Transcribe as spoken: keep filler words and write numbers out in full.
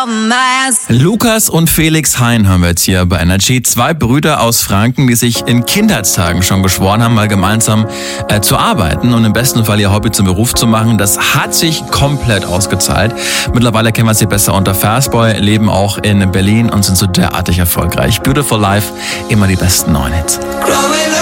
Lukas und Felix Hein haben wir jetzt hier bei Energy. Zwei Brüder aus Franken, die sich in Kindheitstagen schon geschworen haben, mal gemeinsam äh, zu arbeiten und im besten Fall ihr Hobby zum Beruf zu machen. Das hat sich komplett ausgezahlt. Mittlerweile kennen wir sie besser unter Fastboy, leben auch in Berlin und sind so derartig erfolgreich. Beautiful Life, immer die besten neuen Hits.